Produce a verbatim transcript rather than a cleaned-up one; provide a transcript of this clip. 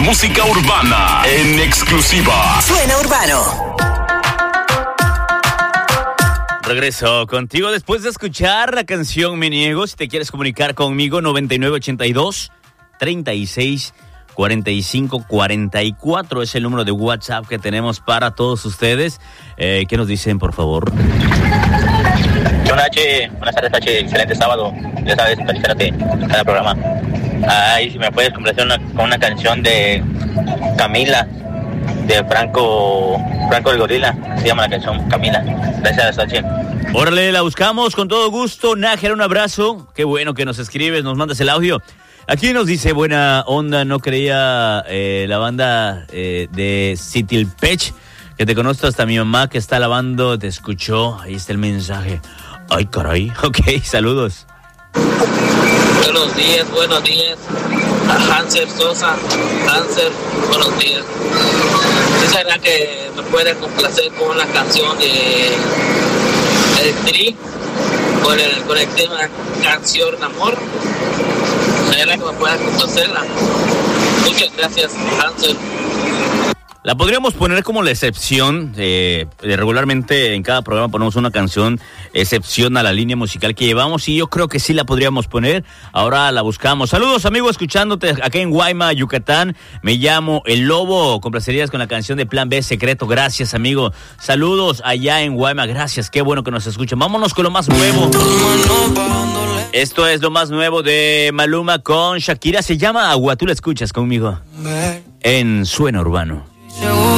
música urbana en exclusiva. Suena Urbano. Regreso contigo después de escuchar la canción Me Niego. Si te quieres comunicar conmigo, noventa y nueve ochenta y dos, treinta y seis, cuarenta y cinco, cuarenta y cuatro es el número de WhatsApp que tenemos para todos ustedes. Eh, ¿Qué nos dicen, por favor? Hola, H. Buenas tardes, H. Excelente sábado. Ya sabes, felicítate en cada programa. Ay, si me puedes complacer una, con una canción de Camila, de Franco, Franco el Gorila. Se llama la canción Camila. Gracias, H. Órale, la buscamos con todo gusto. Nájera, un abrazo. Qué bueno que nos escribes, nos mandas el audio. Aquí nos dice, buena onda, no creía eh, la banda eh, de Citilpech, que te conozco, hasta mi mamá que está lavando, te escuchó. Ahí está el mensaje. Ay, caray. Ok, saludos. Buenos días, buenos días. A Hanser Sosa. Hanser, buenos días. ¿Sí será que me puede complacer con una canción de El Tri? Con el, con el tema Canción de Amor. ¿Será que me pueda complacerla? Muchas gracias, Hanser. La podríamos poner como la excepción. Eh, regularmente en cada programa ponemos una canción excepción a la línea musical que llevamos y yo creo que sí la podríamos poner. Ahora la buscamos. Saludos, amigo, escuchándote acá en Guayma, Yucatán. Me llamo El Lobo. Complacerías con la canción de Plan B Secreto. Gracias, amigo. Saludos allá en Guayma. Gracias. Qué bueno que nos escuchan. Vámonos con lo más nuevo. Esto es lo más nuevo de Maluma con Shakira. Se llama Agua. Tú la escuchas conmigo en Suena Urbano.